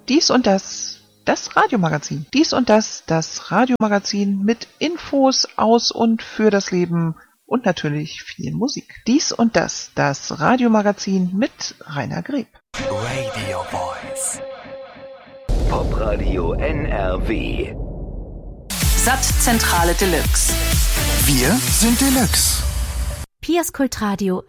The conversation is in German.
Dies und das Radiomagazin. Dies und das Radiomagazin mit Infos aus und für das Leben und natürlich viel Musik. Dies und das Radiomagazin mit Rainer Greb. Radio Voice. Popradio NRW. Sattzentrale Deluxe. Wir sind Deluxe. Piaskult Radio